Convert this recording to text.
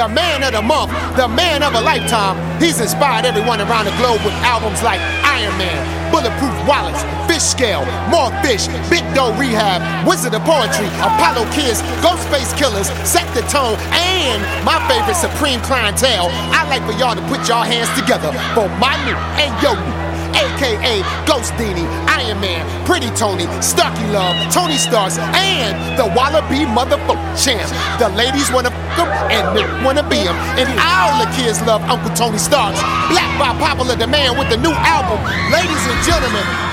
The man of the month, the man of a lifetime. He's inspired everyone around the globe with albums like Iron Man, Bulletproof Wallace, Fish Scale, More Fish, Big Doe Rehab, Wizard of Poetry, Apollo Kids, Ghostface Killers, Set the Tone, and my favorite, Supreme Clientele. I'd like for y'all to put y'all hands together for my new and yo new, a.k.a. Ghost Dini, Iron Man, Pretty Tony, Stucky Love, Tony Starks, and the Wallaby motherfucking champ. The ladies wanna f*** him and they wanna be him. And all the kids love Uncle Tony Starks. Black by popular demand with the new album. Ladies and gentlemen,